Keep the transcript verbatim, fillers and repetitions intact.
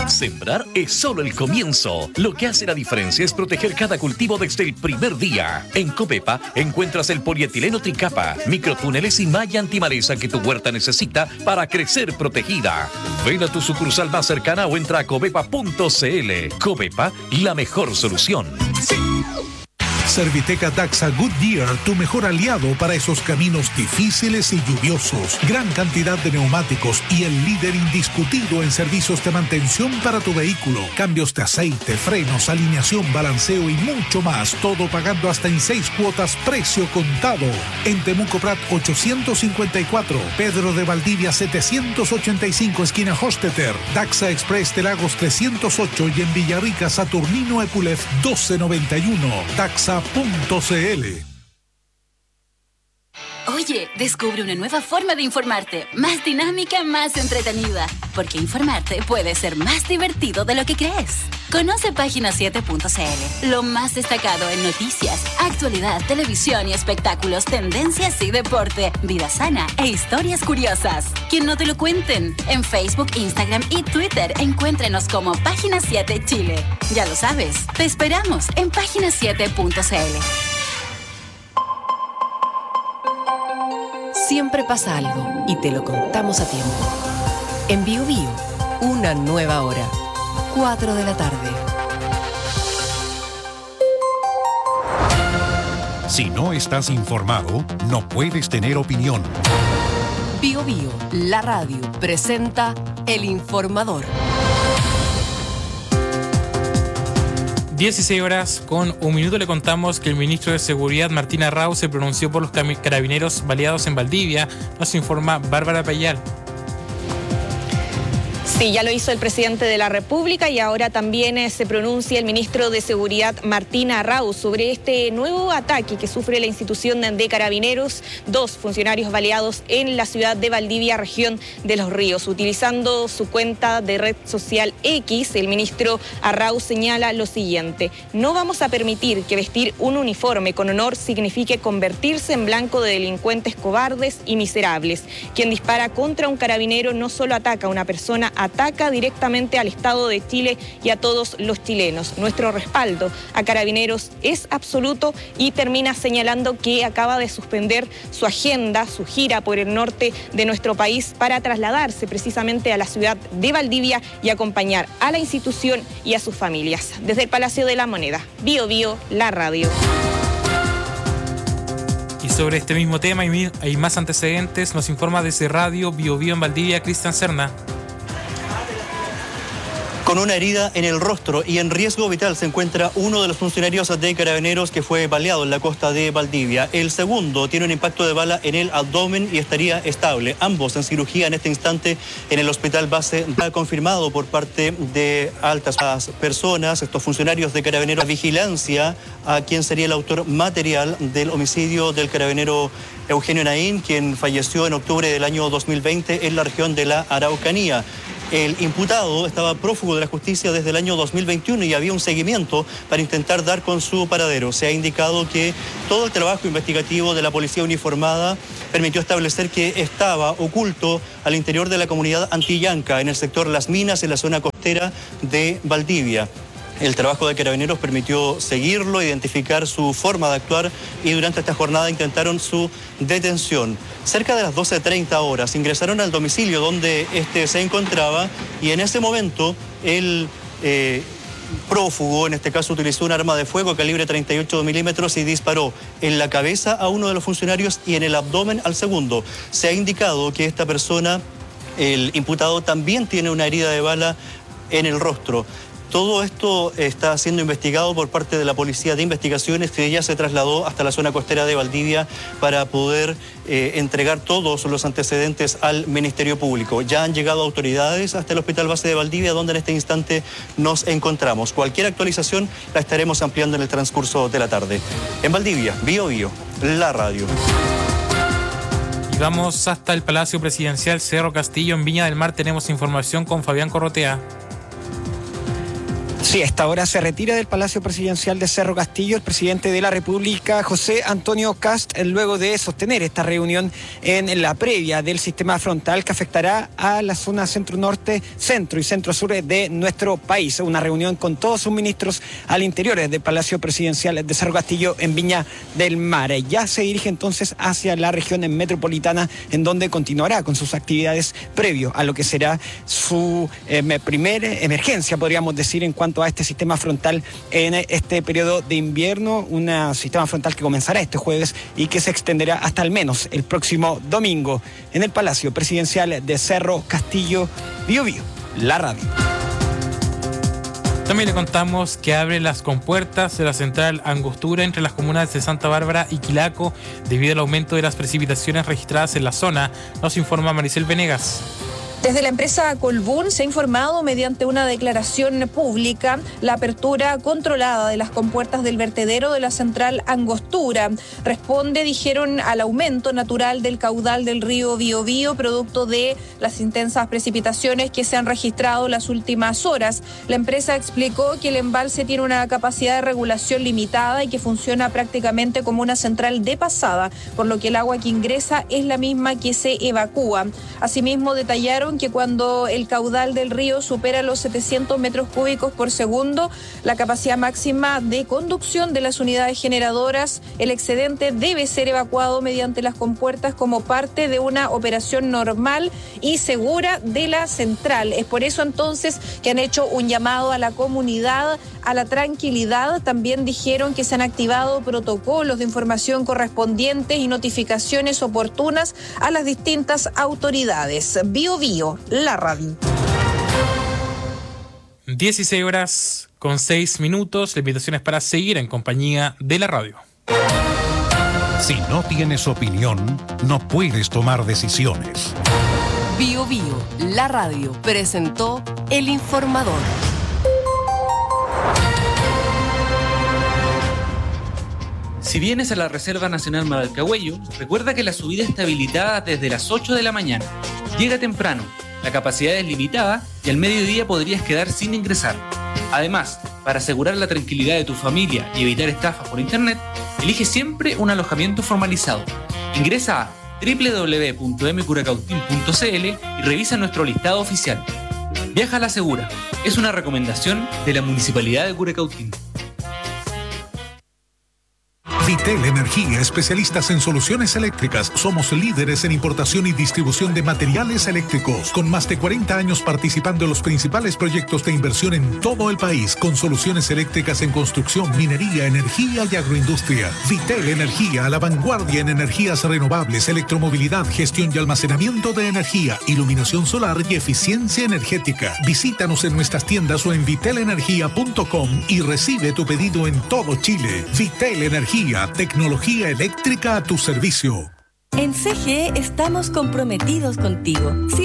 Sembrar es solo el comienzo. Lo que hace la diferencia es proteger cada cultivo desde el primer día. En Covepa encuentras el polietileno tricapa, microtúneles y malla antimaleza que tu huerta necesita para crecer protegida. Ven a tu sucursal más cercana o entra a covepa punto cl. Covepa, la mejor solución. Sí. Serviteca Daxa Goodyear, tu mejor aliado para esos caminos difíciles y lluviosos. Gran cantidad de neumáticos y el líder indiscutido en servicios de mantención para tu vehículo. Cambios de aceite, frenos, alineación, balanceo y mucho más. Todo pagando hasta en seis cuotas, precio contado. En Temuco Prat ochocientos cincuenta y cuatro, Pedro de Valdivia setecientos ochenta y cinco, esquina Hosteter. Daxa Express de Lagos trescientos ocho y en Villarrica Saturnino Epulef doce noventa y uno. Daxa Punto cl. Oye, descubre una nueva forma de informarte, más dinámica, más entretenida, porque informarte puede ser más divertido de lo que crees. Conoce página siete punto cl, lo más destacado en noticias, actualidad, televisión y espectáculos, tendencias y deporte, vida sana e historias curiosas. Que no te lo cuenten. En Facebook, Instagram y Twitter, encuéntrenos como Página siete Chile. Ya lo sabes, te esperamos en página siete punto cl. Siempre pasa algo y te lo contamos a tiempo. En Bio Bio, una nueva hora. cuatro de la tarde. Si no estás informado, no puedes tener opinión. Bio Bio, la radio, presenta El Informador. dieciséis horas con un minuto le contamos que el ministro de Seguridad, Martín Arrau, se pronunció por los carabineros baleados en Valdivia. Nos informa Bárbara Payal. Sí, ya lo hizo el presidente de la República y ahora también eh, se pronuncia el ministro de Seguridad, Martín Arrau, sobre este nuevo ataque que sufre la institución de Carabineros, dos funcionarios baleados en la ciudad de Valdivia, región de Los Ríos. Utilizando su cuenta de red social X, el ministro Arrau señala lo siguiente: no vamos a permitir que vestir un uniforme con honor signifique convertirse en blanco de delincuentes cobardes y miserables. Quien dispara contra un carabinero no solo ataca a una persona, ataca directamente al Estado de Chile y a todos los chilenos. Nuestro respaldo a Carabineros es absoluto, y termina señalando que acaba de suspender su agenda, su gira por el norte de nuestro país para trasladarse precisamente a la ciudad de Valdivia y acompañar a la institución y a sus familias. Desde el Palacio de la Moneda, Bio Bio, la radio. Y sobre este mismo tema hay más antecedentes, nos informa desde Radio Bio Bio en Valdivia, Cristian Serna. Con una herida en el rostro y en riesgo vital se encuentra uno de los funcionarios de Carabineros que fue baleado en la costa de Valdivia. El segundo tiene un impacto de bala en el abdomen y estaría estable. Ambos en cirugía en este instante en el hospital base. Ha confirmado por parte de altas personas, estos funcionarios de Carabineros, la vigilancia a quien sería el autor material del homicidio del carabinero Eugenio Naín, quien falleció en octubre del año dos mil veinte en la región de la Araucanía. El imputado estaba prófugo de la justicia desde el año dos mil veintiuno y había un seguimiento para intentar dar con su paradero. Se ha indicado que todo el trabajo investigativo de la policía uniformada permitió establecer que estaba oculto al interior de la comunidad Antillanca, en el sector Las Minas, en la zona costera de Valdivia. El trabajo de Carabineros permitió seguirlo, identificar su forma de actuar, y durante esta jornada intentaron su detención. Cerca de las doce treinta horas ingresaron al domicilio donde este se encontraba, y en ese momento el eh, prófugo, en este caso, utilizó un arma de fuego calibre treinta y ocho milímetros y disparó en la cabeza a uno de los funcionarios y en el abdomen al segundo. Se ha indicado que esta persona, el imputado, también tiene una herida de bala en el rostro. Todo esto está siendo investigado por parte de la Policía de Investigaciones, que ya se trasladó hasta la zona costera de Valdivia para poder eh, entregar todos los antecedentes al Ministerio Público. Ya han llegado autoridades hasta el Hospital Base de Valdivia, donde en este instante nos encontramos. Cualquier actualización la estaremos ampliando en el transcurso de la tarde. En Valdivia, Bio Bio, la radio. Y vamos hasta el Palacio Presidencial Cerro Castillo en Viña del Mar. Tenemos información con Fabián Corrotea. Sí, a esta hora se retira del Palacio Presidencial de Cerro Castillo el presidente de la República, José Antonio Kast, luego de sostener esta reunión en la previa del sistema frontal que afectará a la zona centro-norte, centro y centro-sur de nuestro país. Una reunión con todos sus ministros al interior del Palacio Presidencial de Cerro Castillo en Viña del Mar. Ya se dirige entonces hacia la región metropolitana, en donde continuará con sus actividades previo a lo que será su eh, primera emergencia, podríamos decir, en cuanto a este sistema frontal en este periodo de invierno, un sistema frontal que comenzará este jueves y que se extenderá hasta al menos el próximo domingo en el Palacio Presidencial de Cerro Castillo, Bío Bío, la radio. También le contamos que abre las compuertas de la central Angostura entre las comunas de Santa Bárbara y Quilaco debido al aumento de las precipitaciones registradas en la zona, nos informa Maricel Venegas. Desde la empresa Colbún se ha informado mediante una declaración pública la apertura controlada de las compuertas del vertedero de la central Angostura. Responde, dijeron, al aumento natural del caudal del río Biobío, producto de las intensas precipitaciones que se han registrado las últimas horas. La empresa explicó que el embalse tiene una capacidad de regulación limitada y que funciona prácticamente como una central de pasada, por lo que el agua que ingresa es la misma que se evacúa. Asimismo, detallaron que cuando el caudal del río supera los setecientos metros cúbicos por segundo, la capacidad máxima de conducción de las unidades generadoras, el excedente debe ser evacuado mediante las compuertas como parte de una operación normal y segura de la central. Es por eso entonces que han hecho un llamado a la comunidad a la tranquilidad. También dijeron que se han activado protocolos de información correspondientes y notificaciones oportunas a las distintas autoridades. Bío Bío, la radio. dieciséis horas con seis minutos. La invitación es para seguir en compañía de la radio. Si no tienes opinión, no puedes tomar decisiones. Bío Bío, la radio, presentó El Informador. Si vienes a la Reserva Nacional Maralcahuello, recuerda que la subida está habilitada desde las ocho de la mañana. Llega temprano, la capacidad es limitada y al mediodía podrías quedar sin ingresar. Además, para asegurar la tranquilidad de tu familia y evitar estafas por internet, elige siempre un alojamiento formalizado. Ingresa a doble u doble u doble u punto m curacautín punto c l y revisa nuestro listado oficial. Viaja a la segura, es una recomendación de la Municipalidad de Curacautín. Vitel Energía, especialistas en soluciones eléctricas. Somos líderes en importación y distribución de materiales eléctricos, con más de cuarenta años participando en los principales proyectos de inversión en todo el país, con soluciones eléctricas en construcción, minería, energía y agroindustria. Vitel Energía, a la vanguardia en energías renovables, electromovilidad, gestión y almacenamiento de energía, iluminación solar y eficiencia energética. Visítanos en nuestras tiendas o en vitel energía punto com y recibe tu pedido en todo Chile. Vitel Energía, tecnología eléctrica a tu servicio. En C G E estamos comprometidos contigo. Si